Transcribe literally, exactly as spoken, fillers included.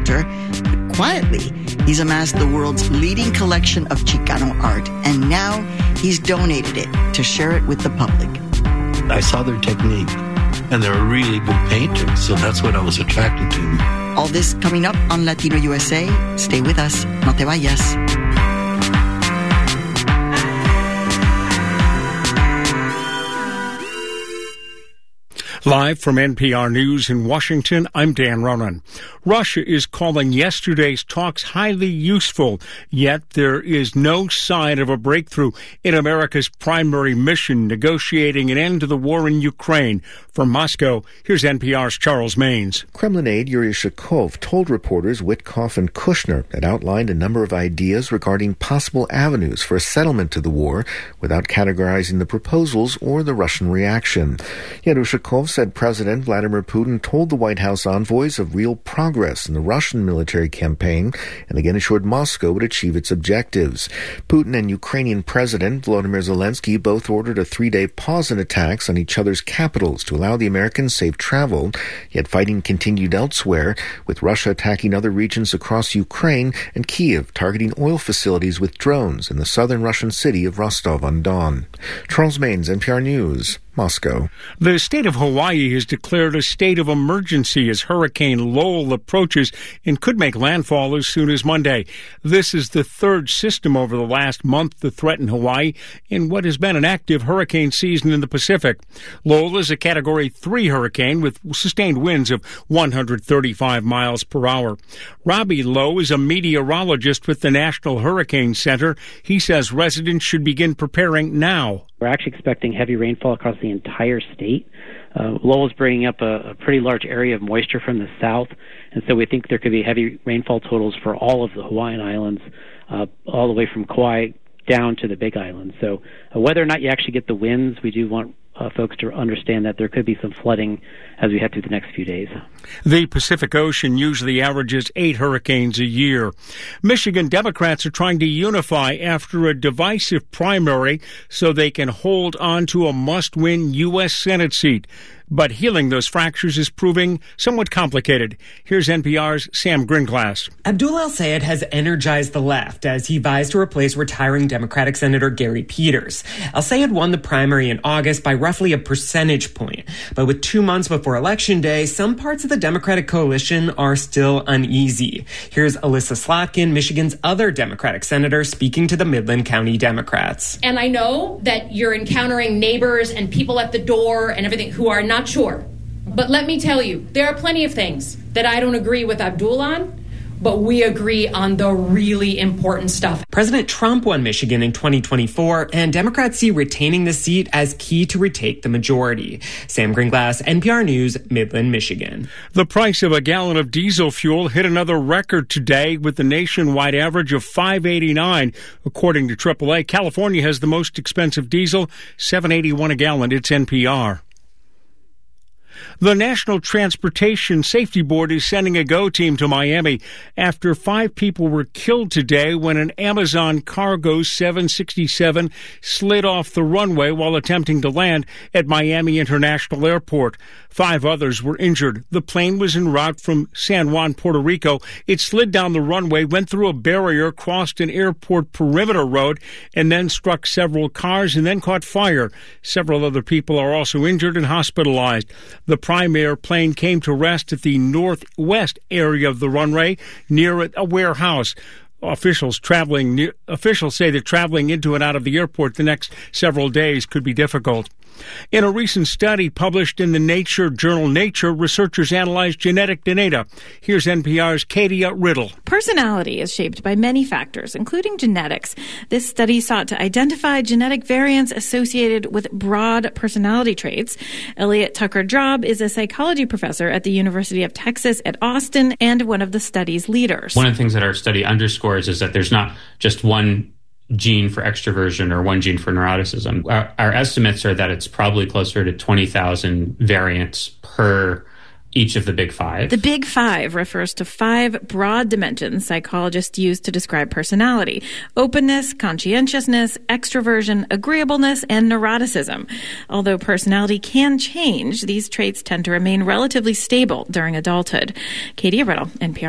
painter. But quietly, he's amassed the world's leading collection of Chicano art, and now he's donated it to share it with the public. I saw their technique, and they're really good painters, so that's what I was attracted to. All this coming up on Latino U S A. Stay with us. No te vayas. Live from N P R News in Washington, I'm Dan Ronan. Russia is calling yesterday's talks highly useful, yet there is no sign of a breakthrough in America's primary mission, negotiating an end to the war in Ukraine. From Moscow, here's N P R's Charles Maines. Kremlin aide Yuri Shakov told reporters Witkoff and Kushner had outlined a number of ideas regarding possible avenues for a settlement to the war without categorizing the proposals or the Russian reaction. Yet Ushakov said President Vladimir Putin told the White House envoys of real progress in the Russian military campaign and again assured Moscow would achieve its objectives. Putin and Ukrainian President Volodymyr Zelensky both ordered a three-day pause in attacks on each other's capitals to allow the Americans safe travel, yet fighting continued elsewhere, with Russia attacking other regions across Ukraine and Kyiv targeting oil facilities with drones in the southern Russian city of Rostov-on-Don. Charles Maines, N P R News, Moscow. The state of Hawaii has declared a state of emergency as Hurricane Lowell approaches and could make landfall as soon as Monday. This is the third system over the last month to threaten Hawaii in what has been an active hurricane season in the Pacific. Lowell is a Category three hurricane with sustained winds of one hundred thirty-five miles per hour. Robbie Lowe is a meteorologist with the National Hurricane Center. He says residents should begin preparing now. We're actually expecting heavy rainfall across the entire state. Uh, Lowell is bringing up a, a pretty large area of moisture from the south, and so we think there could be heavy rainfall totals for all of the Hawaiian Islands, uh, all the way from Kauai down to the Big Island. So uh, whether or not you actually get the winds, we do want Uh, folks to understand that there could be some flooding as we head through the next few days. The Pacific Ocean usually averages eight hurricanes a year. Michigan Democrats are trying to unify after a divisive primary so they can hold on to a must-win U S Senate seat. But healing those fractures is proving somewhat complicated. Here's N P R's Sam Gringlass. Abdul El-Sayed has energized the left as he vies to replace retiring Democratic Senator Gary Peters. El-Sayed won the primary in August by roughly a percentage point. But with two months before Election Day, some parts of the Democratic coalition are still uneasy. Here's Alyssa Slotkin, Michigan's other Democratic senator, speaking to the Midland County Democrats. And I know that you're encountering neighbors and people at the door and everything who are not sure. But let me tell you, there are plenty of things that I don't agree with Abdul on, but we agree on the really important stuff. President Trump won Michigan in twenty twenty-four, and Democrats see retaining the seat as key to retake the majority. Sam Gringlass, N P R News, Midland, Michigan. The price of a gallon of diesel fuel hit another record today with the nationwide average of five eighty-nine. According to triple A, California has the most expensive diesel, seven eighty-one a gallon. It's N P R. The National Transportation Safety Board is sending a GO team to Miami after five people were killed today when an Amazon Cargo seven sixty-seven slid off the runway while attempting to land at Miami International Airport. Five others were injured. The plane was en route from San Juan, Puerto Rico. It slid down the runway, went through a barrier, crossed an airport perimeter road, and then struck several cars and then caught fire. Several other people are also injured and hospitalized. The Prime Air plane came to rest at the northwest area of the runway near a warehouse. Officials traveling near, officials say that traveling into and out of the airport the next several days could be difficult. In a recent study published in the Nature journal Nature, researchers analyzed genetic data. Here's N P R's Katia Riddle. Personality is shaped by many factors, including genetics. This study sought to identify genetic variants associated with broad personality traits. Elliot Tucker-Drob is a psychology professor at the University of Texas at Austin and one of the study's leaders. One of the things that our study underscores is that there's not just one gene for extroversion or one gene for neuroticism. Our, our estimates are that it's probably closer to twenty thousand variants per each of the big five. The big five refers to five broad dimensions psychologists use to describe personality: openness, conscientiousness, extroversion, agreeableness, and neuroticism. Although personality can change, these traits tend to remain relatively stable during adulthood. Katie Riddle, N P R.